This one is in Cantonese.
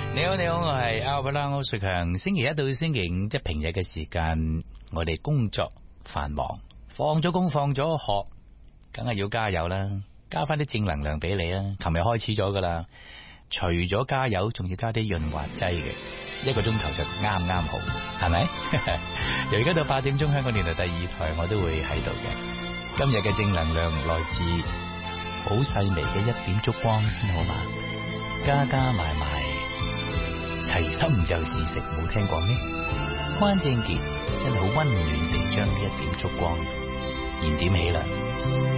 你好，我係阿伯拉歐瑞強。星期一到星期五，即係平日嘅時間，我哋工作繁忙，放咗工放咗學，梗係要加油啦，加翻啲正能量俾你啊！琴日開始咗噶啦，除咗加油，仲要加啲潤滑劑嘅，1個鐘頭就啱啱好，係咪？由而家到8點鐘，香港電台第2台我都會喺度嘅。今日嘅正能量來自好細微嘅一點燭光先好嘛，加加埋埋。齊心就是食，冇聽過咩？關正傑真係好溫暖地將呢一點燭光燃點起啦。